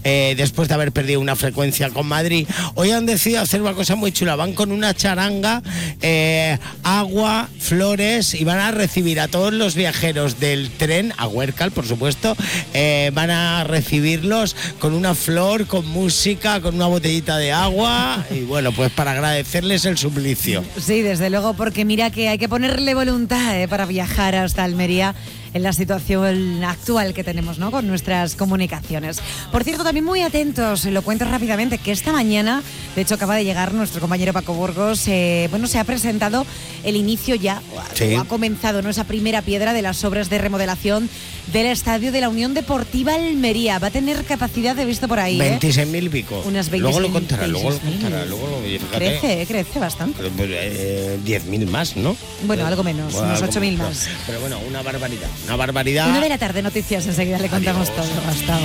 después de haber perdido una frecuencia con Madrid. Hoy han decidido hacer una cosa muy chula, van con una charanga, agua, flores, y van a recibir a todos los viajeros del tren, a Huércal, por supuesto, van a recibirlos con una flor, con música, con una botellita de agua, y bueno, pues para agradecerles el suplicio. Sí, desde luego, porque mira que hay que ponerle voluntad para viajar hasta Almería en la situación actual que tenemos, ¿no?, con nuestras comunicaciones. Por cierto, también muy atentos, lo cuento rápidamente, que esta mañana, de hecho acaba de llegar nuestro compañero Paco Burgos, se ha presentado el inicio ya, sí, o ha comenzado, ¿no?, esa primera piedra de las obras de remodelación del estadio de la Unión Deportiva Almería. Va a tener capacidad, he visto por ahí, 26.000 y pico. Unas 26.000. Luego lo contará, fíjate. Crece bastante. 10.000 más, ¿no? Bueno, algo menos, unos 8.000 más. Pero bueno, una barbaridad. 1 de la tarde, noticias, enseguida le contamos todo. Hasta ahora.